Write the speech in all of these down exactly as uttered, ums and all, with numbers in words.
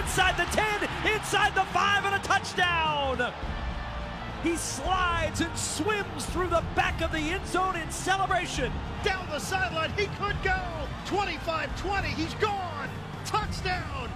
inside the ten, inside the five, and a touchdown. He slides and swims through the back of the end zone in celebration. Down the sideline, he could go. twenty-five twenty, he's gone. Touchdown.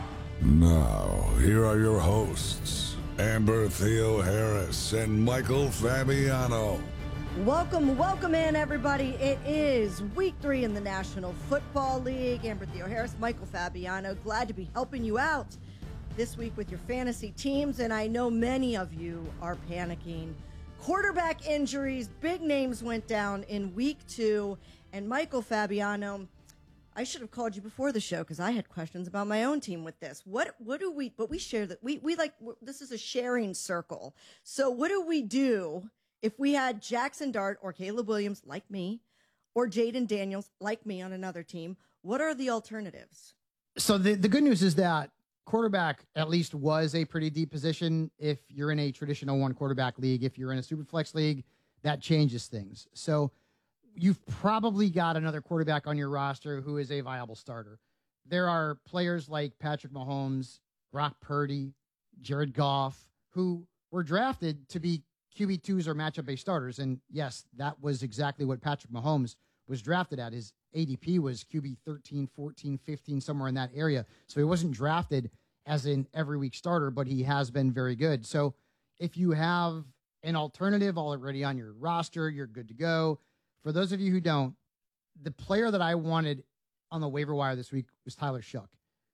Now, here are your hosts, Amber Theoharis and Michael Fabiano. Welcome, welcome in, everybody. It is week three in the National Football League. Amber Theoharis, Michael Fabiano, glad to be helping you out this week with your fantasy teams, and I know many of you are panicking. Quarterback injuries, big names went down in week two, and Michael Fabiano, I should have called you before the show because I had questions about my own team with this. What what do we, but we share that, we, we like, this is a sharing circle. So what do we do if we had Jackson Dart or Caleb Williams, like me, or Jaden Daniels, like me, on another team? What are the alternatives? So the, the good news is that quarterback at least was a pretty deep position. If you're in a traditional one quarterback league, if you're in a super flex league, that changes things. So you've probably got another quarterback on your roster who is a viable starter. There are players like Patrick Mahomes, Brock Purdy, Jared Goff, who were drafted to be Q B twos or matchup-based starters. And yes, that was exactly what Patrick Mahomes was drafted at. His A D P was Q B thirteen, fourteen, fifteen, somewhere in that area. So he wasn't drafted as an every week starter, but he has been very good. So if you have an alternative already on your roster, you're good to go. For those of you who don't, the player that I wanted on the waiver wire this week was Tyler Shough.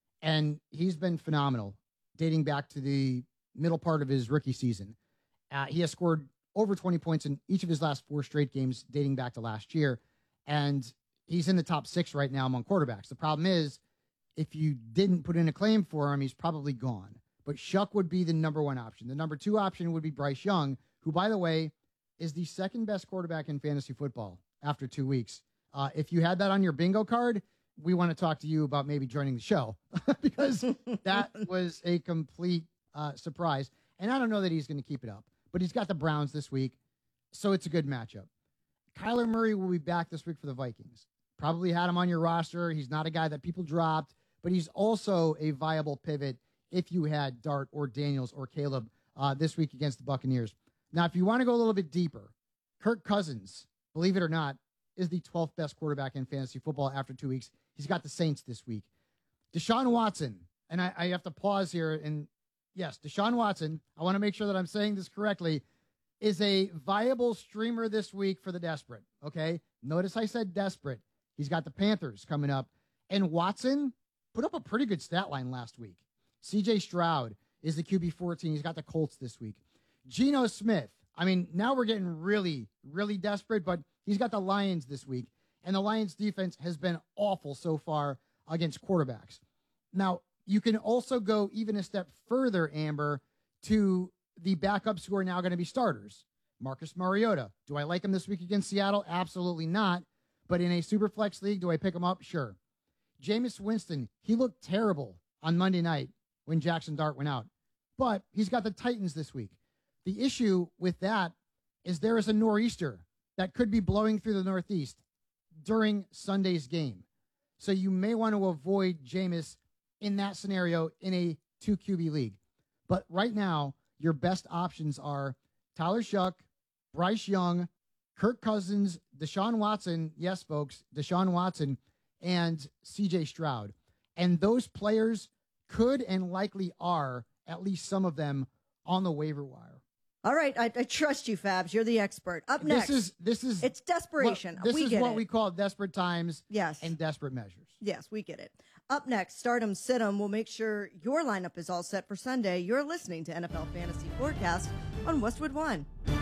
And he's been phenomenal dating back to the middle part of his rookie season. Uh, he has scored over twenty points in each of his last four straight games dating back to last year. And he's in the top six right now among quarterbacks. The problem is, if you didn't put in a claim for him, he's probably gone. But Shough would be the number one option. The number two option would be Bryce Young, who, by the way, is the second best quarterback in fantasy football after two weeks. Uh, if you had that on your bingo card, we want to talk to you about maybe joining the show because that was a complete uh, surprise. And I don't know that he's going to keep it up, but he's got the Browns this week, so it's a good matchup. Kyler Murray will be back this week for the Vikings. Probably had him on your roster. He's not a guy that people dropped, but he's also a viable pivot if you had Dart or Daniels or Caleb uh, this week against the Buccaneers. Now, if you want to go a little bit deeper, Kirk Cousins, believe it or not, is the twelfth best quarterback in fantasy football after two weeks. He's got the Saints this week. Deshaun Watson, and I, I have to pause here, and yes, Deshaun Watson, I want to make sure that I'm saying this correctly, is a viable streamer this week for the desperate, okay? Notice I said desperate. He's got the Panthers coming up, and Watson put up a pretty good stat line last week. C J Stroud is the Q B fourteen. He's got the Colts this week. Geno Smith, I mean, now we're getting really, really desperate, but he's got the Lions this week, and the Lions defense has been awful so far against quarterbacks. Now, you can also go even a step further, Amber, to the backups who are now going to be starters. Marcus Mariota. Do I like him this week against Seattle? Absolutely not. But in a super flex league, do I pick him up? Sure. Jameis Winston, he looked terrible on Monday night when Jackson Dart went out. But he's got the Titans this week. The issue with that is there is a nor'easter that could be blowing through the Northeast during Sunday's game. So you may want to avoid Jameis in that scenario in a two Q B league. But right now, your best options are Tyler Shough, Bryce Young, Kirk Cousins, Deshaun Watson, yes, folks, Deshaun Watson, and C J Stroud. And those players could and likely are, at least some of them, on the waiver wire. All right, I, I trust you, Fabs. You're the expert. Up next, this is this is it's desperation. Well, this we is get what it. we call desperate times, yes, and desperate measures. Yes, we get it. Up next, Stardom Situm will make sure your lineup is all set for Sunday. You're listening to N F L Fantasy Forecast on Westwood One.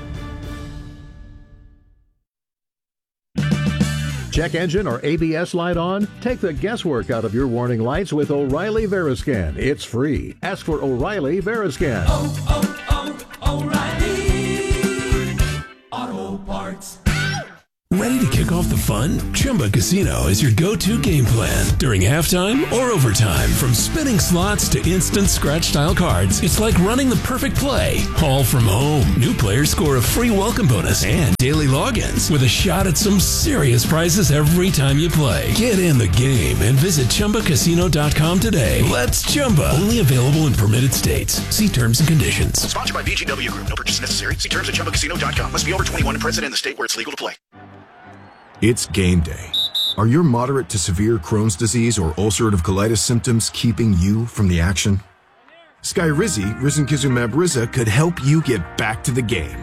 Check engine or A B S light on? Take the guesswork out of your warning lights with O'Reilly Veriscan. It's free. Ask for O'Reilly Veriscan. Oh, oh, oh, O'Reilly Auto Parts. Ready to kick off the fun? Chumba Casino is your go-to game plan. During halftime or overtime, from spinning slots to instant scratch-style cards, it's like running the perfect play, all from home. New players score a free welcome bonus and daily logins with a shot at some serious prizes every time you play. Get in the game and visit Chumba Casino dot com today. Let's Chumba. Only available in permitted states. See terms and conditions. Sponsored by V G W Group. No purchase necessary. See terms at Chumba Casino dot com. Must be over twenty-one and present in the state where it's legal to play. It's game day. Are your moderate to severe Crohn's disease or ulcerative colitis symptoms keeping you from the action? Skyrizi, risankizumab Riza, could help you get back to the game.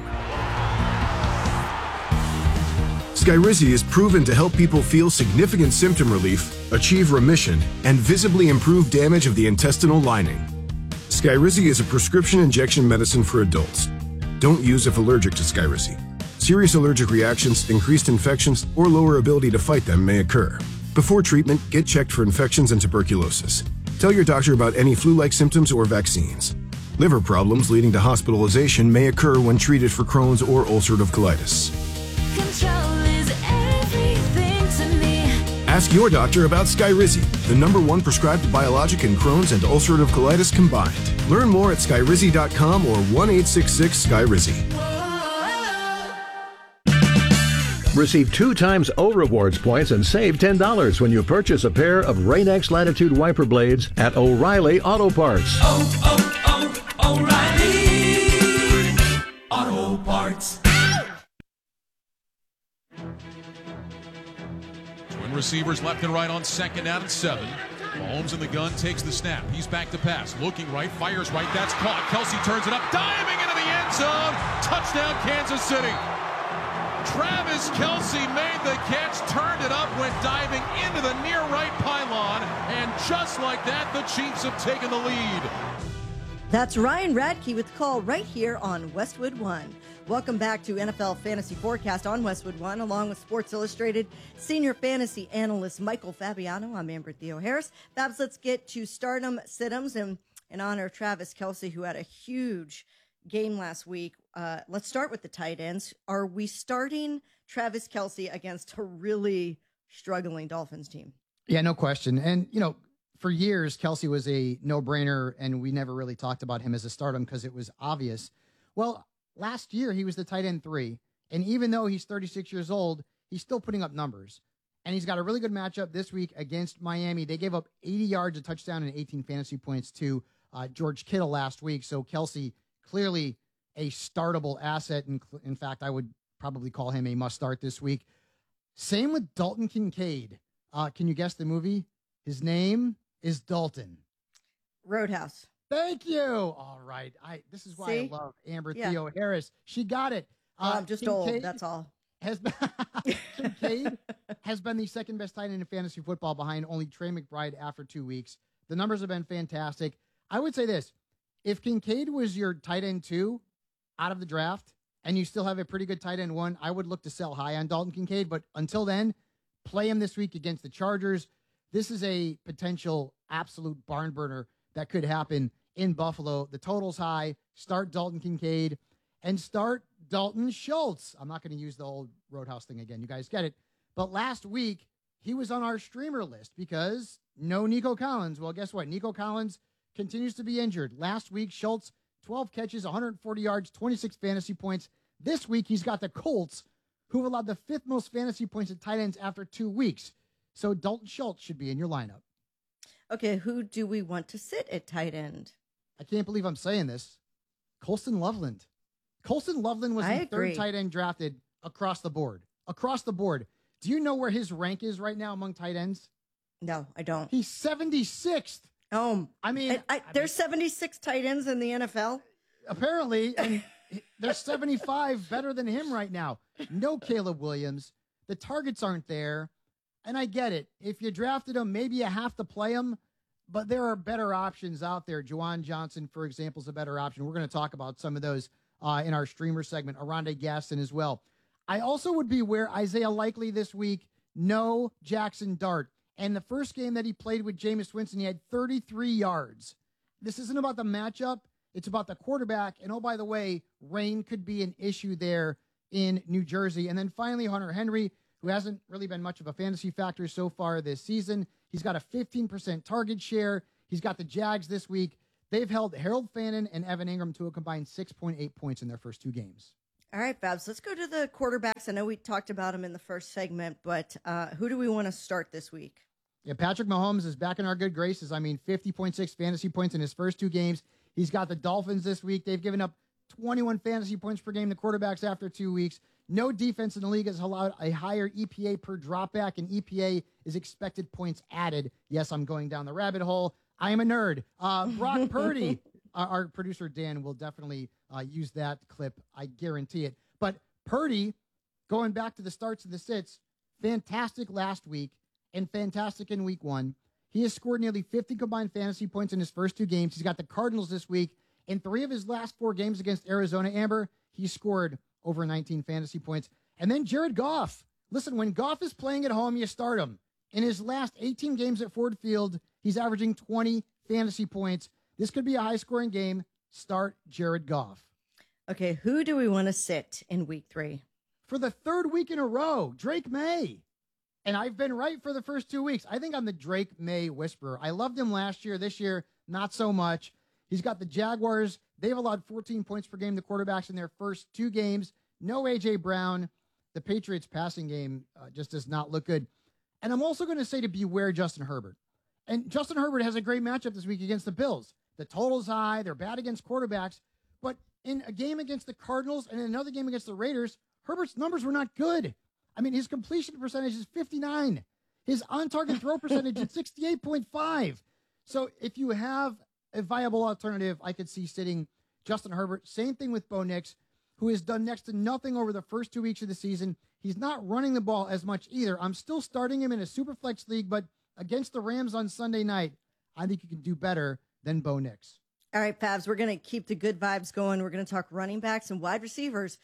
Skyrizi is proven to help people feel significant symptom relief, achieve remission, and visibly improve damage of the intestinal lining. Skyrizi is a prescription injection medicine for adults. Don't use if allergic to Skyrizi. Serious allergic reactions, increased infections, or lower ability to fight them may occur. Before treatment, get checked for infections and tuberculosis. Tell your doctor about any flu-like symptoms or vaccines. Liver problems leading to hospitalization may occur when treated for Crohn's or ulcerative colitis. Control is everything to me. Ask your doctor about Skyrizi, the number one prescribed biologic in Crohn's and ulcerative colitis combined. Learn more at skyrizi dot com or one eight six six Skyrizi. Receive two times O Rewards points and save ten dollars when you purchase a pair of Rain-X Latitude wiper blades at O'Reilly Auto Parts. Oh, oh, oh, O'Reilly Auto Parts. Twin receivers left and right on second down and seven. Mahomes in the gun, takes the snap. He's back to pass. Looking right, fires right. That's caught. Kelsey turns it up, diving into the end zone. Touchdown, Kansas City. Travis Kelsey made the catch, turned it up, went diving into the near right pylon, and just like that, the Chiefs have taken the lead. That's Ryan Radke with the call right here on Westwood One. Welcome back to N F L Fantasy Forecast on Westwood One, along with Sports Illustrated senior fantasy analyst Michael Fabiano. I'm Amber Theo-Harris. Babs, let's get to stardom sit-ems and in honor of Travis Kelsey, who had a huge game last week. Uh, let's start with the tight ends. Are we starting Travis Kelsey against a really struggling Dolphins team? Yeah, no question. And, you know, for years, Kelsey was a no-brainer, and we never really talked about him as a stardom because it was obvious. Well, last year, he was the tight end three, and even though he's thirty-six years old, he's still putting up numbers. And he's got a really good matchup this week against Miami. They gave up eighty yards, a touchdown, and eighteen fantasy points to uh, George Kittle last week. So Kelsey, clearly a startable asset. And in fact, I would probably call him a must start this week. Same with Dalton Kincaid. Uh, can you guess the movie? His name is Dalton. Roadhouse. Thank you. All right. I This is why See? I love Amber Yeah. Theo-Harris. She got it. Uh, I'm just Kincaid old. That's all. Has been, Kincaid has been the second best tight end in fantasy football behind only Trey McBride after two weeks. The numbers have been fantastic. I would say this. If Kincaid was your tight end two out of the draft and you still have a pretty good tight end one, I would look to sell high on Dalton Kincaid. But until then, play him this week against the Chargers. This is a potential absolute barn burner that could happen in Buffalo. The total's high. Start Dalton Kincaid and start Dalton Schultz. I'm not going to use the old Roadhouse thing again. You guys get it. But last week, he was on our streamer list because no Nico Collins. Well, guess what? Nico Collins continues to be injured. Last week, Schultz, twelve catches, one hundred forty yards, twenty-six fantasy points. This week, he's got the Colts, who allowed the fifth most fantasy points at tight ends after two weeks. So Dalton Schultz should be in your lineup. Okay, who do we want to sit at tight end? I can't believe I'm saying this. Colston Loveland. Colston Loveland was I the agree. third tight end drafted across the board. Across the board. Do you know where his rank is right now among tight ends? No, I don't. He's seventy-sixth. Oh, I mean, I, I, I there's mean, seventy-six tight ends in the N F L. Apparently, and there's seventy-five better than him right now. No Caleb Williams. The targets aren't there. And I get it. If you drafted him, maybe you have to play him. But there are better options out there. Juwan Johnson, for example, is a better option. We're going to talk about some of those uh, in our streamer segment. Aronde Gaston as well. I also would be aware Isaiah Likely this week. No Jackson Dart. And the first game that he played with Jameis Winston, he had thirty-three yards. This isn't about the matchup. It's about the quarterback. And, oh, by the way, rain could be an issue there in New Jersey. And then finally, Hunter Henry. who hasn't really been much of a fantasy factor so far this season. He's got a fifteen percent target share. He's got the Jags this week. They've held Harold Fannin and Evan Ingram to a combined six point eight points in their first two games. All right, Babs, let's go to the quarterbacks. I know we talked about them in the first segment, but uh, who do we want to start this week? Yeah, Patrick Mahomes is back in our good graces. I mean, fifty point six fantasy points in his first two games. He's got the Dolphins this week. They've given up twenty-one fantasy points per game to quarterbacks after two weeks. No defense in the league has allowed a higher E P A per dropback, and E P A is expected points added. Yes, I'm going down the rabbit hole. I am a nerd. Uh, Brock Purdy, our, our producer Dan will definitely uh, use that clip. I guarantee it. But Purdy, going back to the starts and the sits, fantastic last week and fantastic in week one. He has scored nearly fifty combined fantasy points in his first two games. He's got the Cardinals this week. In three of his last four games against Arizona, Amber, he scored over nineteen fantasy points. And then Jared Goff. Listen, when Goff is playing at home, you start him. In his last eighteen games at Ford Field, he's averaging twenty fantasy points. This could be a high-scoring game. Start Jared Goff. Okay, who do we want to sit in week three? For the third week in a row, Drake May. And I've been right for the first two weeks. I think I'm the Drake May whisperer. I loved him last year. This year, not so much. He's got the Jaguars. They've allowed fourteen points per game to quarterbacks in their first two games. No A J. Brown. The Patriots' passing game uh, just does not look good. And I'm also going to say to beware Justin Herbert. And Justin Herbert has a great matchup this week against the Bills. The total's high. They're bad against quarterbacks. But in a game against the Cardinals and in another game against the Raiders, Herbert's numbers were not good. I mean, his completion percentage is fifty-nine. His on-target throw percentage is sixty-eight point five. So if you have a viable alternative, I could see sitting Justin Herbert. Same thing with Bo Nix, who has done next to nothing over the first two weeks of the season. He's not running the ball as much either. I'm still starting him in a Superflex league, but against the Rams on Sunday night, I think you can do better than Bo Nix. All right, Fabs, we're going to keep the good vibes going. We're going to talk running backs and wide receivers.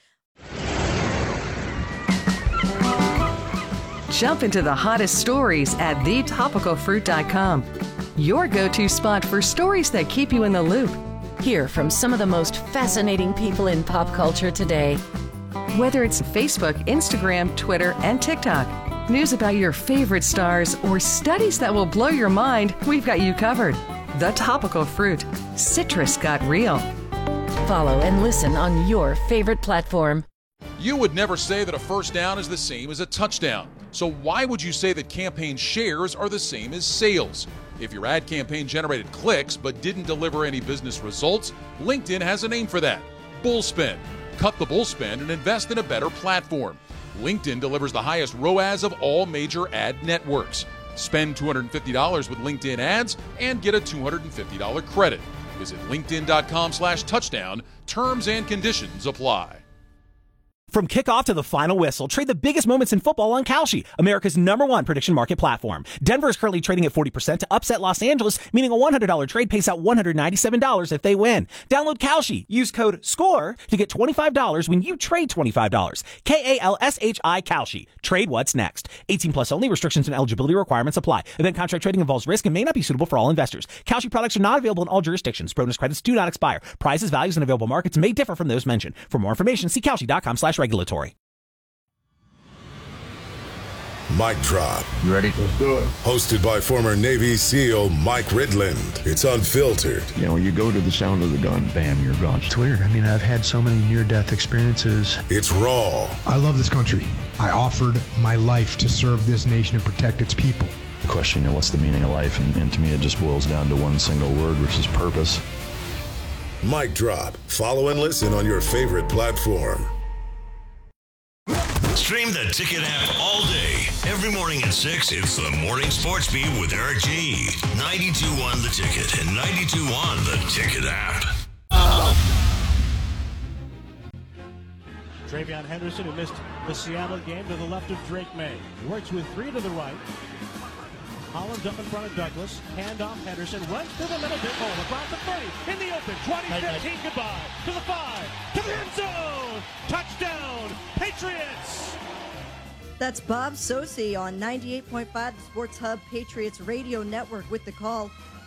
Jump into the hottest stories at the topical fruit dot com. Your go-to spot for stories that keep you in the loop. Hear from some of the most fascinating people in pop culture today. Whether it's Facebook, Instagram, Twitter, and TikTok, news about your favorite stars, or studies that will blow your mind, we've got you covered. The Topical Fruit. Citrus got real. Follow and listen on your favorite platform. You would never say that a first down is the same as a touchdown. So why would you say that campaign shares are the same as sales? If your ad campaign generated clicks but didn't deliver any business results, LinkedIn has a name for that. Bullspend. Cut the bullspend and invest in a better platform. LinkedIn delivers the highest R O A S of all major ad networks. Spend two hundred fifty dollars with LinkedIn ads and get a two hundred fifty dollars credit. Visit linkedin.com slash touchdown. Terms and conditions apply. From kickoff to the final whistle, trade the biggest moments in football on Kalshi, America's number one prediction market platform. Denver is currently trading at forty percent to upset Los Angeles, meaning a one hundred dollars trade pays out one hundred ninety-seven dollars if they win. Download Kalshi. Use code SCORE to get twenty-five dollars when you trade twenty-five dollars. K A L S H I Kalshi. Trade what's next. eighteen plus only. Restrictions and eligibility requirements apply. Event contract trading involves risk and may not be suitable for all investors. Kalshi products are not available in all jurisdictions. Bonus credits do not expire. Prices, values, and available markets may differ from those mentioned. For more information, see Kalshi.com slash regulatory. Mic Drop. You ready? Let's do it. Hosted by former Navy SEAL Mike Ridland. It's unfiltered. You know, you go to the sound of the gun, bam, you're gone. It's weird. I mean, I've had so many near-death experiences. It's raw. I love this country. I offered my life to serve this nation and protect its people. The question, you know, what's the meaning of life? And, and to me, it just boils down to one single word, which is purpose. Mic Drop. Follow and listen on your favorite platform. Stream the Ticket app all day. Every morning at six, it's the Morning Sports Beat with Eric G. ninety-two point one The Ticket and ninety-two point one The Ticket app. Travion Henderson, who missed the Seattle game, to the left of Drake May. He works with three to the right. Hollins up in front of Douglas. Handoff. Henderson runs through the middle. Big hole across the thirty. In the open. twenty fifteen. Goodbye. To the five. To the end zone. Touchdown. Patriots. That's Bob Sosi on ninety-eight point five, the Sports Hub Patriots Radio Network with the call.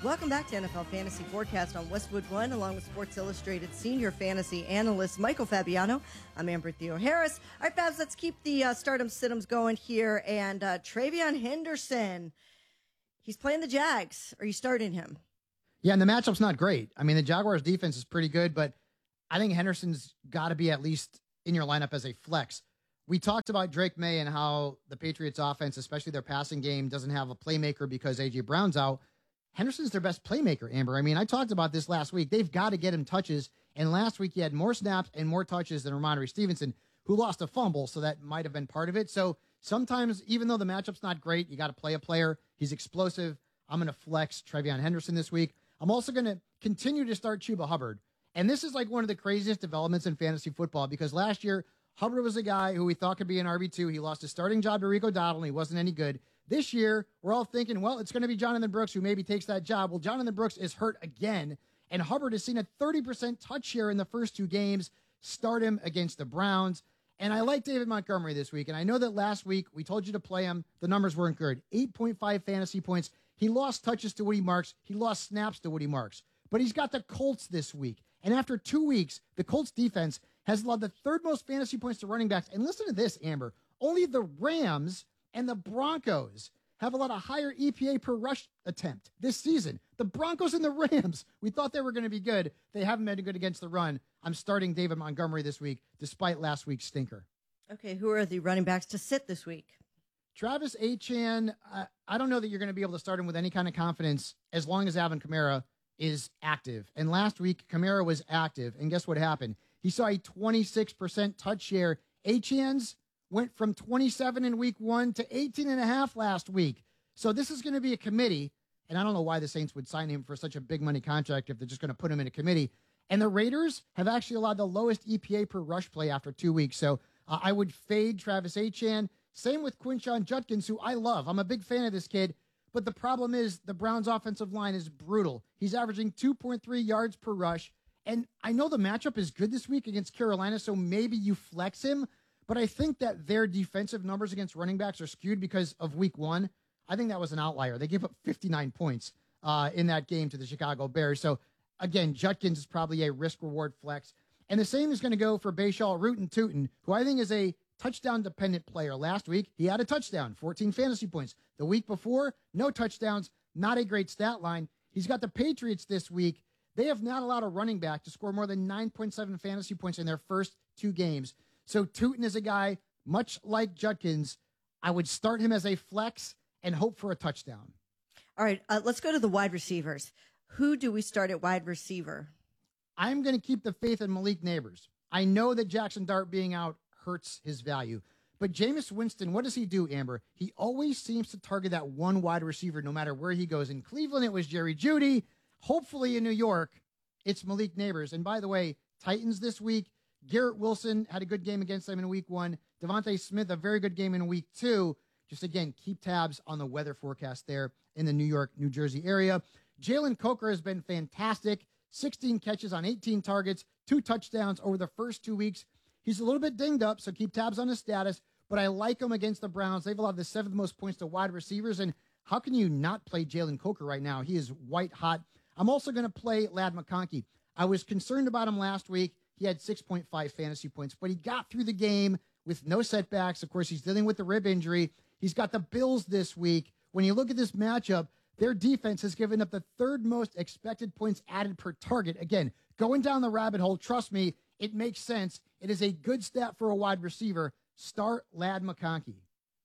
Welcome back to N F L Fantasy Forecast on Westwood One, along with Sports Illustrated senior fantasy analyst Michael Fabiano. I'm Amber Theo-Harris. All right, Fabs, let's keep the uh, stardom situms going here. And uh, TreVeyon Henderson, he's playing the Jags. Are you starting him? Yeah, and the matchup's not great. I mean, the Jaguars' defense is pretty good, but I think Henderson's got to be at least in your lineup as a flex. We talked about Drake May and how the Patriots' offense, especially their passing game, doesn't have a playmaker because A J Brown's out. Henderson's their best playmaker, Amber. I mean, I talked about this last week. They've got to get him touches. And last week he had more snaps and more touches than Ramondre Stevenson, who lost a fumble, so that might have been part of it. So sometimes, even though the matchup's not great, you got to play a player. He's explosive. I'm going to flex TreVeyon Henderson this week. I'm also going to continue to start Chuba Hubbard. And this is like one of the craziest developments in fantasy football because last year, Hubbard was a guy who we thought could be an R B two. He lost his starting job to Rico Dowdle, and he wasn't any good. This year, we're all thinking, well, it's going to be Jonathan Brooks who maybe takes that job. Well, Jonathan Brooks is hurt again, and Hubbard has seen a thirty percent touch share in the first two games. Start him against the Browns. And I like David Montgomery this week, and I know that last week we told you to play him. The numbers weren't good. eight point five fantasy points. He lost touches to Woody Marks. He lost snaps to Woody Marks. But he's got the Colts this week. And after two weeks, the Colts defense has allowed the third most fantasy points to running backs. And listen to this, Amber. Only the Rams and the Broncos have a lot of higher E P A per rush attempt this season. The Broncos and the Rams, we thought they were going to be good. They haven't been good against the run. I'm starting David Montgomery this week, despite last week's stinker. Okay, who are the running backs to sit this week? Travis Etienne, I, I don't know that you're going to be able to start him with any kind of confidence as long as Alvin Kamara is active. And last week, Kamara was active. And guess what happened? He saw a twenty-six percent touch share. Etienne's went from twenty-seven in week one to eighteen and a half last week. So this is going to be a committee. And I don't know why the Saints would sign him for such a big money contract if they're just going to put him in a committee. And the Raiders have actually allowed the lowest E P A per rush play after two weeks. So uh, I would fade Travis Etienne. Same with Quinshon Judkins, who I love. I'm a big fan of this kid. But the problem is the Browns' offensive line is brutal. He's averaging two point three yards per rush. And I know the matchup is good this week against Carolina, so maybe you flex him. But I think that their defensive numbers against running backs are skewed because of week one. I think that was an outlier. They gave up fifty-nine points uh, in that game to the Chicago Bears. So, again, Judkins is probably a risk-reward flex. And the same is going to go for Bashal Rootin' Tootin', who I think is a touchdown-dependent player. Last week, he had a touchdown, fourteen fantasy points. The week before, no touchdowns, not a great stat line. He's got the Patriots this week. They have not allowed a running back to score more than nine point seven fantasy points in their first two games. So Tootin is a guy, much like Judkins, I would start him as a flex and hope for a touchdown. All right, uh, let's go to the wide receivers. Who do we start at wide receiver? I'm going to keep the faith in Malik Neighbors. I know that Jackson Dart being out hurts his value. But Jameis Winston, what does he do, Amber? He always seems to target that one wide receiver no matter where he goes. In Cleveland, it was Jerry Jeudy. Hopefully in New York, it's Malik Neighbors. And by the way, Titans this week, Garrett Wilson had a good game against them in week one. Devontae Smith, a very good game in week two. Just again, keep tabs on the weather forecast there in the New York, New Jersey area. Jalen Coker has been fantastic. sixteen catches on eighteen targets, two touchdowns over the first two weeks. He's a little bit dinged up, so keep tabs on his status. But I like him against the Browns. They've allowed the seventh most points to wide receivers. And how can you not play Jalen Coker right now? He is white hot. I'm also going to play Ladd McConkey. I was concerned about him last week. He had six point five fantasy points, but he got through the game with no setbacks. Of course, he's dealing with the rib injury. He's got the Bills this week. When you look at this matchup, their defense has given up the third most expected points added per target. Again, going down the rabbit hole, trust me, it makes sense. It is a good stat for a wide receiver. Start Ladd McConkey.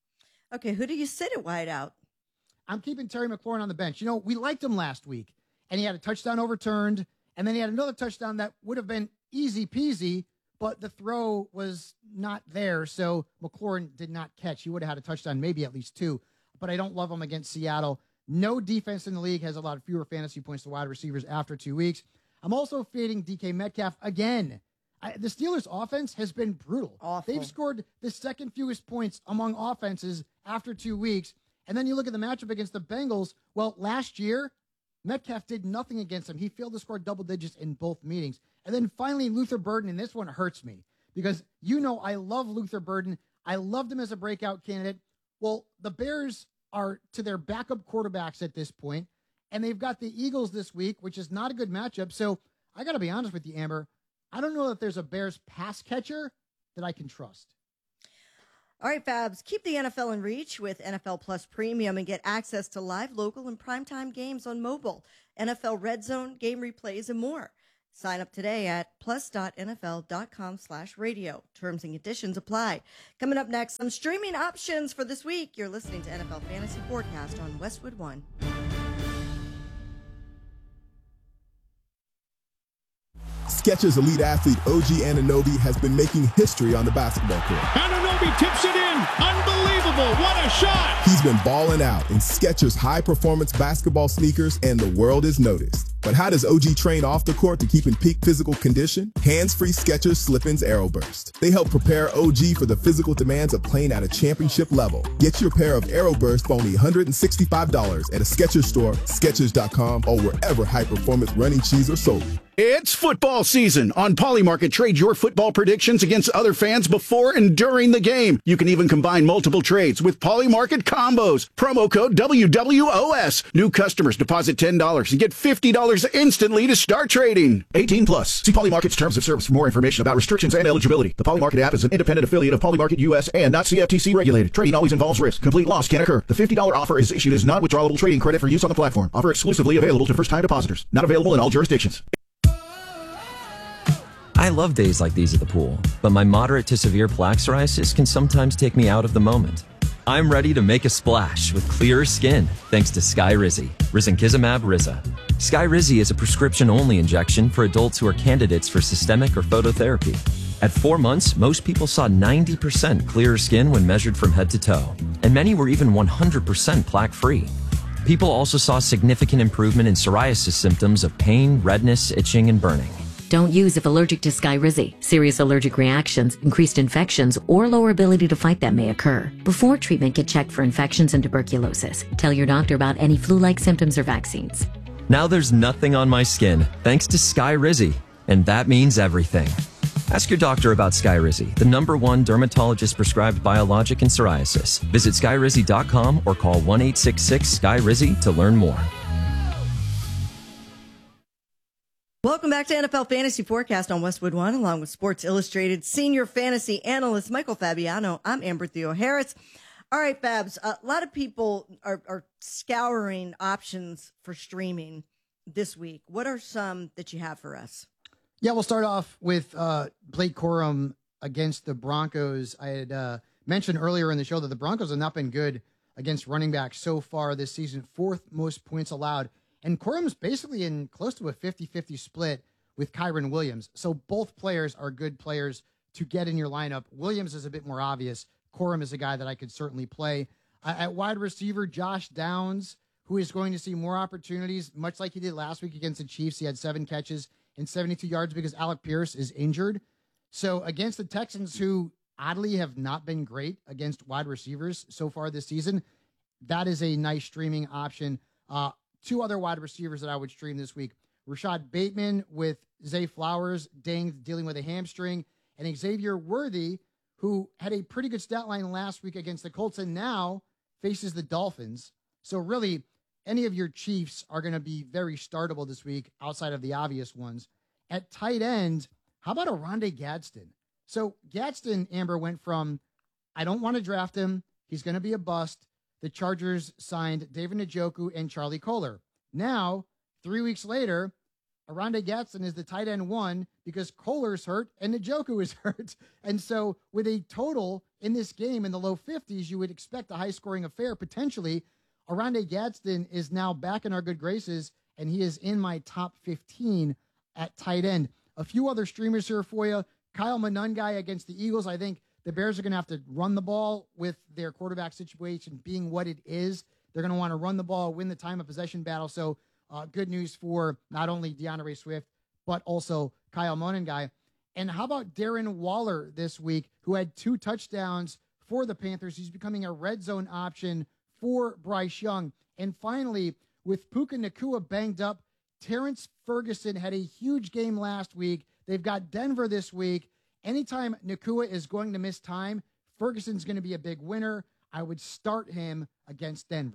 Okay, who do you sit at wide out? I'm keeping Terry McLaurin on the bench. You know, we liked him last week, and he had a touchdown overturned, and then he had another touchdown that would have been easy peasy, but the throw was not there, so McLaurin did not catch. He would have had a touchdown, maybe at least two, but I don't love him against Seattle. No defense in the league has allowed fewer fantasy points to wide receivers after two weeks. I'm also fading D K Metcalf again. I, the Steelers' offense has been brutal. Awful. They've scored the second fewest points among offenses after two weeks. And then you look at the matchup against the Bengals. Well, last year, Metcalf did nothing against them. He failed to score double digits in both meetings. And then finally, Luther Burden, and this one hurts me because you know I love Luther Burden. I loved him as a breakout candidate. Well, the Bears are to their backup quarterbacks at this point, and they've got the Eagles this week, which is not a good matchup. So I got to be honest with you, Amber. I don't know that there's a Bears pass catcher that I can trust. All right, Fabs, keep the N F L in reach with N F L Plus Premium and get access to live, local, and primetime games on mobile, N F L Red Zone, game replays, and more. Sign up today at plus.nfl.com slash radio. Terms and conditions apply. Coming up next, some streaming options for this week. You're listening to N F L Fantasy Forecast on Westwood One. Skechers elite athlete O G Anunoby has been making history on the basketball court. Anunoby tips it in. Unbelievable. What a shot. He's been balling out in Skechers high-performance basketball sneakers, and the world is noticed. But how does O G train off the court to keep in peak physical condition? Hands-free Skechers Slip-ins Aeroburst. They help prepare O G for the physical demands of playing at a championship level. Get your pair of Aeroburst for only one hundred sixty-five dollars at a Skechers store, Skechers dot com, or wherever high-performance running shoes are sold. It's football season. On Polymarket, trade your football predictions against other fans before and during the game. You can even combine multiple trades with Polymarket combos. Promo code W W O S. New customers deposit ten dollars and get fifty dollars instantly to start trading. eighteen plus. See Polymarket's terms of service for more information about restrictions and eligibility. The Polymarket app is an independent affiliate of Polymarket U S and not C F T C regulated. Trading always involves risk. Complete loss can occur. The fifty dollars offer is issued as non-withdrawable trading credit for use on the platform. Offer exclusively available to first-time depositors. Not available in all jurisdictions. I love days like these at the pool, but my moderate to severe plaque psoriasis can sometimes take me out of the moment. I'm ready to make a splash with clearer skin thanks to Skyrizi, risankizumab Riza. Skyrizi is a prescription-only injection for adults who are candidates for systemic or phototherapy. At four months, most people saw ninety percent clearer skin when measured from head to toe, and many were even one hundred percent plaque-free. People also saw significant improvement in psoriasis symptoms of pain, redness, itching, and burning. Don't use if allergic to Skyrizi. Serious allergic reactions, increased infections, or lower ability to fight them may occur. Before treatment, get checked for infections and tuberculosis. Tell your doctor about any flu-like symptoms or vaccines. Now there's nothing on my skin thanks to Skyrizi, and that means everything. Ask your doctor about Skyrizi, the number one dermatologist-prescribed biologic in psoriasis. Visit skyrizi dot com or call one eight six six Skyrizi to learn more. Welcome back to N F L Fantasy Forecast on Westwood One, along with Sports Illustrated senior fantasy analyst Michael Fabiano. I'm Amber Theo-Harris. All right, Babs, a lot of people are, are scouring options for streaming this week. What are some that you have for us? Yeah, we'll start off with uh, Blake Corum against the Broncos. I had uh, mentioned earlier in the show that the Broncos have not been good against running backs so far this season, fourth most points allowed. And Corum's basically in close to a fifty-fifty split with Kyren Williams. So both players are good players to get in your lineup. Williams is a bit more obvious. Corum is a guy that I could certainly play. Uh, at wide receiver, Josh Downs, who is going to see more opportunities, much like he did last week against the Chiefs. He had seven catches and seventy-two yards because Alec Pierce is injured. So against the Texans, who oddly have not been great against wide receivers so far this season, that is a nice streaming option. Uh, Two other wide receivers that I would stream this week. Rashad Bateman with Zay Flowers dinged, dealing with a hamstring, and Xavier Worthy, who had a pretty good stat line last week against the Colts and now faces the Dolphins. So really, any of your Chiefs are going to be very startable this week outside of the obvious ones. At tight end, how about Oronde Gadsden? So Gadsden, Amber, went from, I don't want to draft him, he's going to be a bust. The Chargers signed David Njoku and Charlie Kolar. Now, three weeks later, Oronde Gadsden is the tight end one because Kolar's hurt and Njoku is hurt. And so with a total in this game in the low fifties, you would expect a high-scoring affair potentially. Oronde Gadsden is now back in our good graces, and he is in my top fifteen at tight end. A few other streamers here for you. Kyle Monangai against the Eagles. I think the Bears are going to have to run the ball with their quarterback situation being what it is. They're going to want to run the ball, win the time of possession battle. So uh, good news for not only DeAndre Swift, but also Kyle Monangai. And how about Darren Waller this week, who had two touchdowns for the Panthers? He's becoming a red zone option for Bryce Young. And finally, with Puka Nacua banged up, Terrence Ferguson had a huge game last week. They've got Denver this week. Anytime Nacua is going to miss time, Ferguson's going to be a big winner. I would start him against Denver.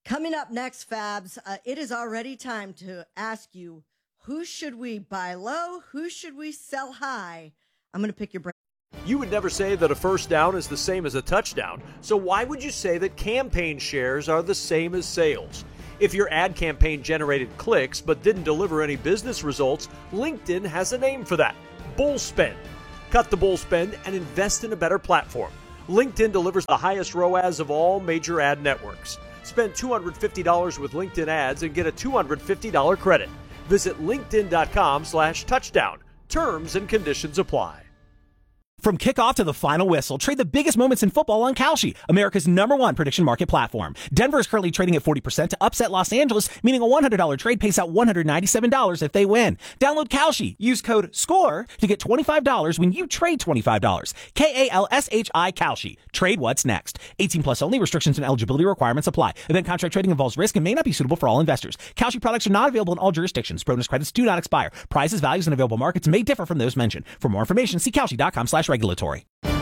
Coming up next, Fabs, uh, it is already time to ask you, who should we buy low? Who should we sell high? I'm going to pick your brain. You would never say that a first down is the same as a touchdown, so why would you say that campaign shares are the same as sales? If your ad campaign generated clicks but didn't deliver any business results, LinkedIn has a name for that: bull spend. Cut the bull spend and invest in a better platform. LinkedIn delivers the highest R O A S of all major ad networks. Spend two hundred fifty dollars with LinkedIn ads and get a two hundred fifty dollars credit. Visit linkedin.com slash touchdown. Terms and conditions apply. From kickoff to the final whistle, trade the biggest moments in football on Kalshi, America's number one prediction market platform. Denver is currently trading at forty percent to upset Los Angeles, meaning a one hundred dollars trade pays out one hundred ninety-seven dollars if they win. Download Kalshi. Use code SCORE to get twenty-five dollars when you trade twenty-five dollars. K A L S H I Kalshi. Trade what's next. eighteen plus only. Restrictions and eligibility requirements apply. Event contract trading involves risk and may not be suitable for all investors. Kalshi products are not available in all jurisdictions. Bonus credits do not expire. Prices, values, and available markets may differ from those mentioned. For more information, see Kalshi.com slash regulatory.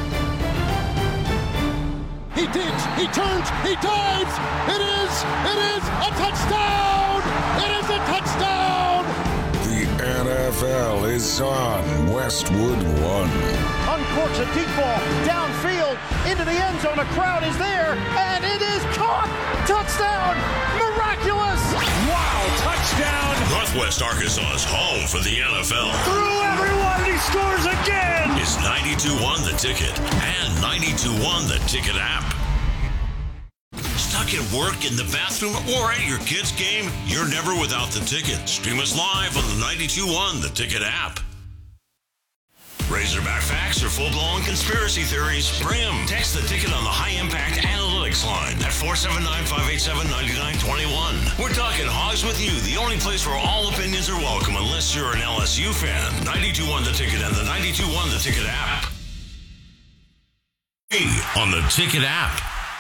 He digs, he turns, he dives. It is, it is a touchdown. It is a touchdown. The N F L is on Westwood One. Uncorks a deep ball downfield into the end zone. A crowd is there, and it is caught. Touchdown. Miraculous. Wow, touchdown. Northwest Arkansas's home for the N F L. Through everyone, he scores again. It's ninety-two one The Ticket and ninety-two one The Ticket app. Stuck at work, in the bathroom, or at your kid's game? You're never without The Ticket. Stream us live on the ninety-two one The Ticket app. Razorback facts or full-blown conspiracy theories? Bring them. Text The Ticket on the high-impact analytics line at four seven nine, five eight seven, nine nine two one. We're talking Hogs with You, the only place where all opinions are welcome unless you're an L S U fan. ninety-two one The Ticket and the ninety-two one The Ticket app. Hey, on The Ticket app.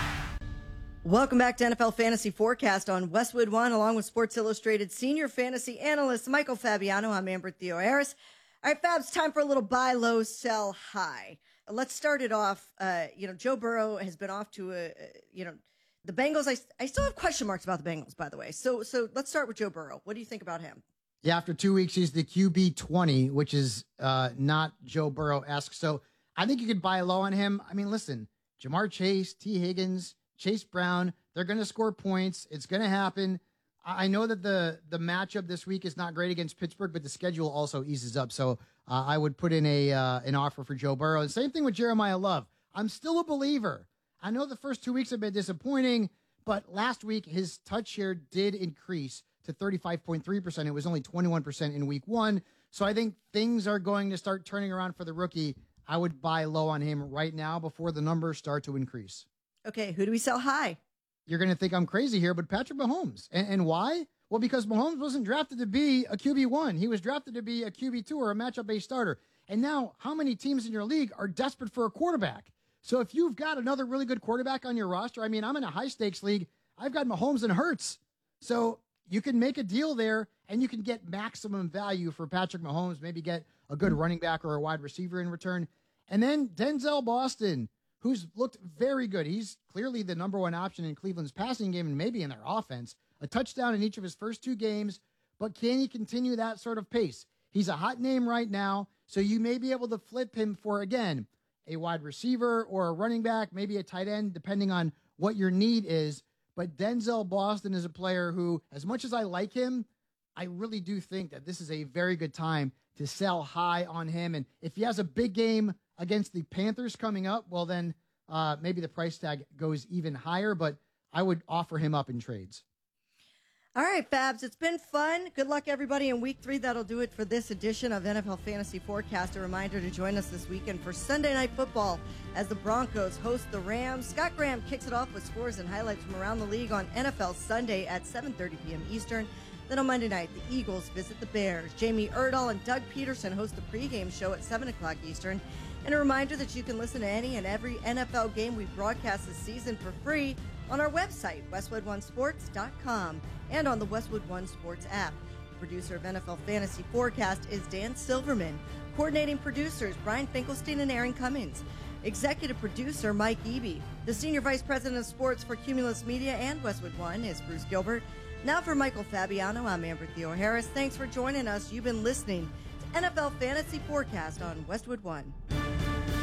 Welcome back to N F L Fantasy Forecast on Westwood One, along with Sports Illustrated senior fantasy analyst Michael Fabiano. I'm Amber Theo-Harris. All right, Fabs, time for a little buy low, sell high. Let's start it off. Uh, you know, Joe Burrow has been off to a, you know, the Bengals. I, I still have question marks about the Bengals, by the way. So, so let's start with Joe Burrow. What do you think about him? Yeah, after two weeks, he's the Q B twenty, which is uh, not Joe Burrow-esque. So I think you could buy low on him. I mean, listen, Jamar Chase, T. Higgins, Chase Brown, they're going to score points. It's going to happen. I know that the the matchup this week is not great against Pittsburgh, but the schedule also eases up. So uh, I would put in a uh, an offer for Joe Burrow. And same thing with Jeremiah Love. I'm still a believer. I know the first two weeks have been disappointing, but last week his touch share did increase to thirty-five point three percent. It was only twenty-one percent in week one. So I think things are going to start turning around for the rookie. I would buy low on him right now before the numbers start to increase. Okay, who do we sell high? You're going to think I'm crazy here, but Patrick Mahomes. And, and why? Well, because Mahomes wasn't drafted to be a Q B one. He was drafted to be a Q B two or a matchup-based starter. And now, how many teams in your league are desperate for a quarterback? So if you've got another really good quarterback on your roster, I mean, I'm in a high-stakes league. I've got Mahomes and Hurts. So you can make a deal there, and you can get maximum value for Patrick Mahomes, maybe get a good running back or a wide receiver in return. And then Denzel Boston, who's looked very good. He's clearly the number one option in Cleveland's passing game and maybe in their offense. A touchdown in each of his first two games, but can he continue that sort of pace? He's a hot name right now, so you may be able to flip him for, again, a wide receiver or a running back, maybe a tight end, depending on what your need is. But Denzel Boston is a player who, as much as I like him, I really do think that this is a very good time to sell high on him. And if he has a big game against the Panthers coming up, well, then uh, maybe the price tag goes even higher, but I would offer him up in trades. All right, Fabs, it's been fun. Good luck, everybody, in week three. That'll do it for this edition of N F L Fantasy Forecast. A reminder to join us this weekend for Sunday Night Football as the Broncos host the Rams. Scott Graham kicks it off with scores and highlights from around the league on N F L Sunday at seven thirty p.m. Eastern. Then on Monday night, the Eagles visit the Bears. Jamie Erdahl and Doug Peterson host the pregame show at seven o'clock Eastern. And a reminder that you can listen to any and every N F L game we broadcast this season for free on our website, westwood one sports dot com, and on the Westwood One Sports app. The producer of N F L Fantasy Forecast is Dan Silverman. Coordinating producers, Brian Finkelstein and Aaron Cummings. Executive producer Mike Eby. The Senior Vice President of Sports for Cumulus Media and Westwood One is Bruce Gilbert. Now for Michael Fabiano, I'm Amber Theoharis. Thanks for joining us. You've been listening to N F L Fantasy Forecast on Westwood One.